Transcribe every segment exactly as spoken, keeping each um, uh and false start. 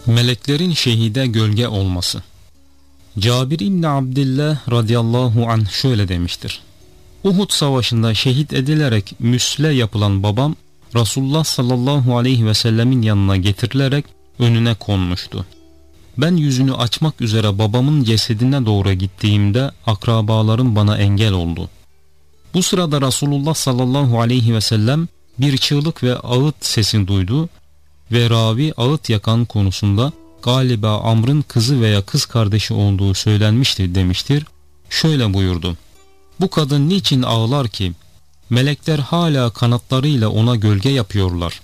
Meleklerin şehide gölge olması. Cabir İbni Abdillah radıyallahu anh şöyle demiştir: Uhud savaşında şehit edilerek müsle yapılan babam Resulullah sallallahu aleyhi ve sellemin yanına getirilerek önüne konmuştu. Ben yüzünü açmak üzere babamın cesedine doğru gittiğimde akrabalarım bana engel oldu. Bu sırada Resulullah sallallahu aleyhi ve sellem bir çığlık ve ağıt sesini duydu ve ravi ağıt yakan konusunda galiba Amr'ın kızı veya kız kardeşi olduğu söylenmiştir demiştir. Şöyle buyurdu: Bu kadın niçin ağlar ki? Melekler hala kanatlarıyla ona gölge yapıyorlar.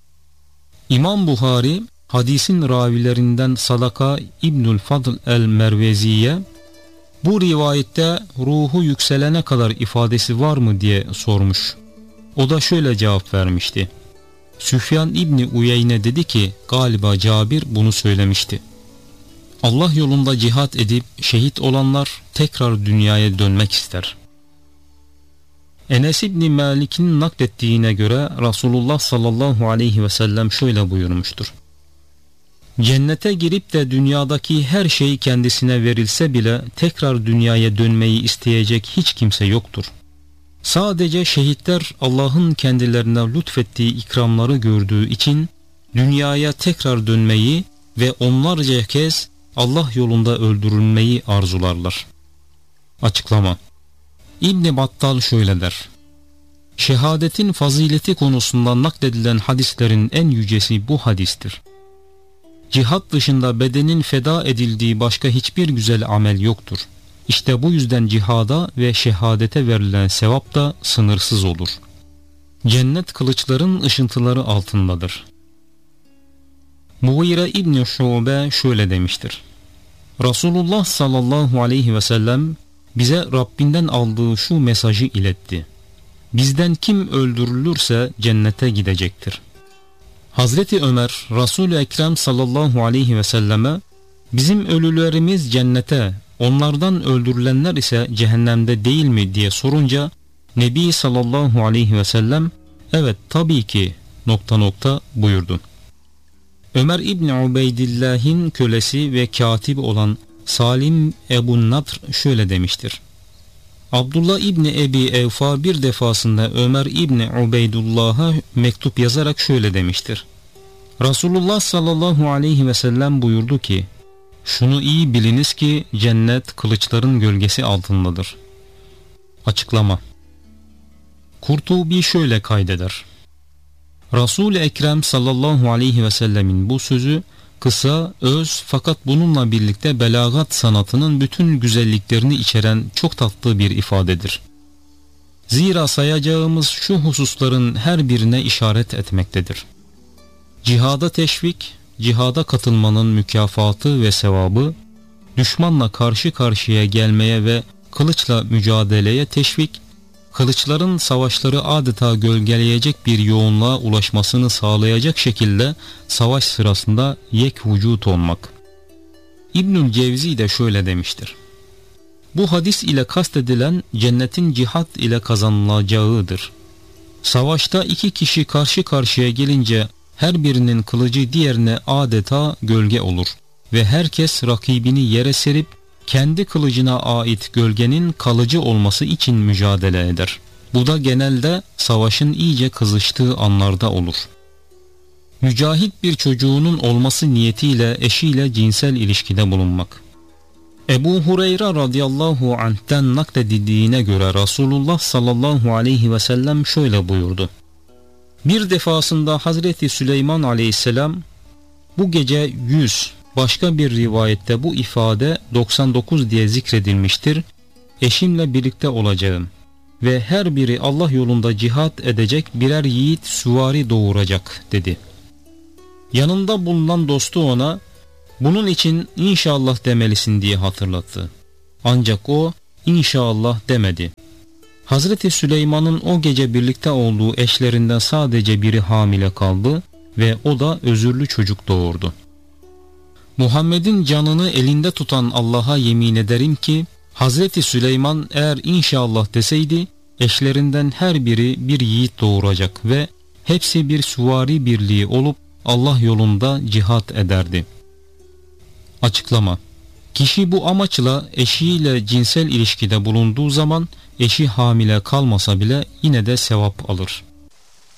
İmam Buhari hadisin ravilerinden Sadaka İbnül Fadl el-Mervezi'ye bu rivayette ruhu yükselene kadar ifadesi var mı diye sormuş. O da şöyle cevap vermişti: Süfyan İbni Uyeyne dedi ki galiba Cabir bunu söylemişti. Allah yolunda cihat edip şehit olanlar tekrar dünyaya dönmek ister. Enes İbni Malik'in naklettiğine göre Resulullah sallallahu aleyhi ve sellem şöyle buyurmuştur: Cennete girip de dünyadaki her şey kendisine verilse bile tekrar dünyaya dönmeyi isteyecek hiç kimse yoktur. Sadece şehitler Allah'ın kendilerine lütfettiği ikramları gördüğü için dünyaya tekrar dönmeyi ve onlarca kez Allah yolunda öldürülmeyi arzularlar. Açıklama: İbn Battal şöyle der: Şehadetin fazileti konusunda nakledilen hadislerin en yücesi bu hadistir. Cihat dışında bedenin feda edildiği başka hiçbir güzel amel yoktur. İşte bu yüzden cihada ve şehadete verilen sevap da sınırsız olur. Cennet kılıçların ışıntıları altındadır. Mughire İbni Şube şöyle demiştir: Resulullah sallallahu aleyhi ve sellem bize Rabbinden aldığı şu mesajı iletti: Bizden kim öldürülürse cennete gidecektir. Hazreti Ömer Resul-i Ekrem sallallahu aleyhi ve selleme bizim ölülerimiz cennete, onlardan öldürülenler ise cehennemde değil mi diye sorunca Nebi sallallahu aleyhi ve sellem evet tabii ki nokta nokta buyurdu. Ömer İbni Ubeydillah'in kölesi ve katibi olan Salim Ebu Nadr şöyle demiştir: Abdullah İbni Ebi Evfa bir defasında Ömer İbni Ubeydullah'a mektup yazarak şöyle demiştir: Resulullah sallallahu aleyhi ve sellem buyurdu ki, şunu iyi biliniz ki cennet kılıçların gölgesi altındadır. Açıklama: Kurtubi şöyle kaydeder: Resul-i Ekrem sallallahu aleyhi ve sellemin bu sözü kısa, öz fakat bununla birlikte belagat sanatının bütün güzelliklerini içeren çok tatlı bir ifadedir. Zira sayacağımız şu hususların her birine işaret etmektedir. Cihada teşvik, cihada katılmanın mükafatı ve sevabı, düşmanla karşı karşıya gelmeye ve kılıçla mücadeleye teşvik, kılıçların savaşları adeta gölgeleyecek bir yoğunluğa ulaşmasını sağlayacak şekilde savaş sırasında yek vücut olmak. İbnül Cevzi de şöyle demiştir: Bu hadis ile kastedilen cennetin cihat ile kazanılacağıdır. Savaşta iki kişi karşı karşıya gelince her birinin kılıcı diğerine adeta gölge olur ve herkes rakibini yere serip kendi kılıcına ait gölgenin kalıcı olması için mücadele eder. Bu da genelde savaşın iyice kızıştığı anlarda olur. Mücahit bir çocuğunun olması niyetiyle eşiyle cinsel ilişkide bulunmak. Ebu Hureyre radıyallahu anh'ten nakledildiğine göre Resulullah sallallahu aleyhi ve sellem şöyle buyurdu: Bir defasında Hazreti Süleyman aleyhisselam bu gece yüz, başka bir rivayette bu ifade doksan dokuz diye zikredilmiştir, eşimle birlikte olacağım ve her biri Allah yolunda cihat edecek birer yiğit süvari doğuracak dedi. Yanında bulunan dostu ona bunun için inşallah demelisin diye hatırlattı. Ancak o inşallah demedi. Hazreti Süleyman'ın o gece birlikte olduğu eşlerinden sadece biri hamile kaldı ve o da özürlü çocuk doğurdu. Muhammed'in canını elinde tutan Allah'a yemin ederim ki Hazreti Süleyman eğer inşallah deseydi eşlerinden her biri bir yiğit doğuracak ve hepsi bir süvari birliği olup Allah yolunda cihat ederdi. Açıklama: Kişi bu amaçla eşiyle cinsel ilişkide bulunduğu zaman eşi hamile kalmasa bile yine de sevap alır.